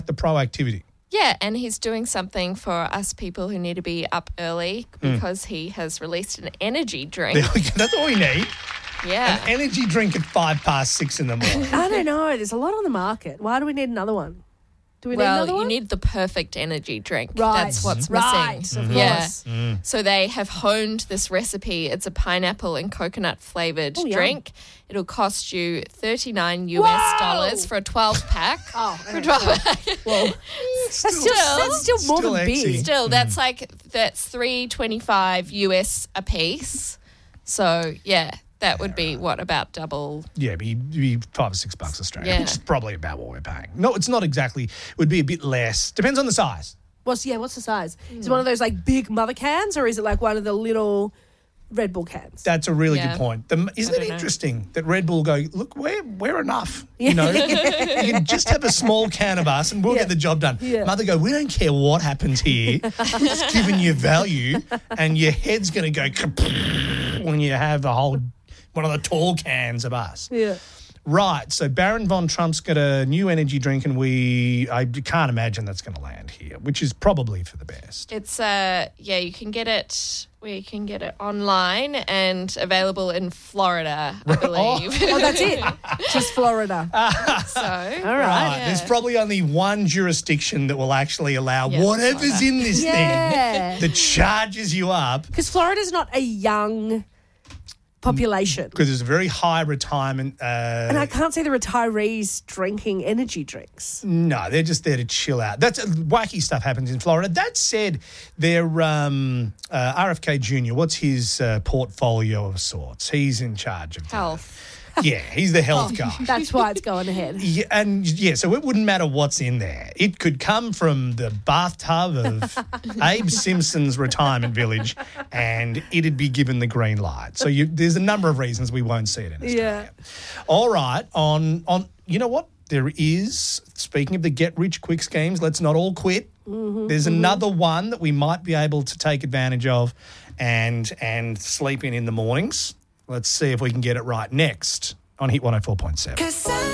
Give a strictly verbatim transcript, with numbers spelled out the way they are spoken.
the proactivity. Yeah, and he's doing something for us people who need to be up early because mm. he has released an energy drink. That's all we need. Yeah. An energy drink at five past six in the morning. I don't know. There's a lot on the market. Why do we need another one? Do we well, need another one? you need the perfect energy drink. Right. That's what's right. missing. Of yeah. course. Mm. So they have honed this recipe. It's a pineapple and coconut flavoured Oh, drink. It'll cost you thirty-nine Whoa! U S dollars for a twelve pack. Oh, for a twelve pack. Well, that's still, that's still more still than exy. big. Still, that's like, that's three twenty-five U S a piece. So, yeah. That would be, what, about double? Yeah, be, be five or six bucks Australian, Yeah. which is probably about what we're paying. No, it's not exactly. It would be a bit less. Depends on the size. What's yeah? What's the size? Is it one of those like big mother cans, or is it like one of the little Red Bull cans? That's a really Yeah. good point. The, isn't I it don't know. interesting that Red Bull go, look, we're, we're enough. You know, you can just have a small can of us and we'll Yeah. get the job done. Yeah. Mother go, we don't care what happens here. We're just giving you value and your head's going to go kaput when you have a whole one of the tall cans of us. Yeah. Right, so Baron von Trump's got a new energy drink and we, I can't imagine that's going to land here, which is probably for the best. It's, uh, yeah, you can get it, we can get it online and available in Florida, I believe. Oh, that's it. Just Florida. So, All right. Right, there's probably only one jurisdiction that will actually allow Yeah, whatever's Florida. in this Yeah. thing that charges you up Because Florida's not a young population. because there's a very high retirement. Uh, And I can't see the retirees drinking energy drinks. no, they're just there to chill out. That's uh, wacky stuff happens in Florida. That said, their um, uh, R F K Junior, what's his uh, portfolio of sorts? He's in charge of that. health. Yeah, he's the health guy. That's why it's going ahead. Yeah, and yeah, so it wouldn't matter what's in there. It could come from the bathtub of Abe Simpson's retirement village, and it'd be given the green light. So you, there's a number of reasons we won't see it in Australia. Yeah. All right, on on you know what? There is, speaking of the get rich quick schemes, let's not all quit. Mm-hmm, There's mm-hmm. another one that we might be able to take advantage of and and sleep in in the mornings. Let's see if we can get it right next on Hit one oh four point seven.